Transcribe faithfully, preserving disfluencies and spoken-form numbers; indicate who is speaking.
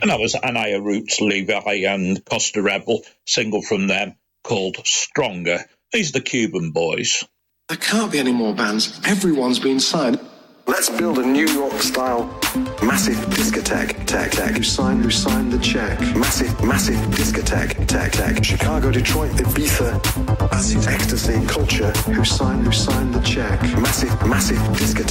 Speaker 1: And that was Anaya Roots, Levi, and Costa Rebel, single from them called Stronger. These are the Cuban Boys.
Speaker 2: There can't be any more bands. Everyone's been signed.
Speaker 3: Let's build a New York-style massive discotheque, tech, tech.
Speaker 2: Who signed, who signed the check?
Speaker 3: Massive, massive discotheque, tech, tech. Chicago, Detroit, Ibiza, acid, ecstasy, culture.
Speaker 2: Who signed, who signed the check?
Speaker 3: Massive, massive discotheque.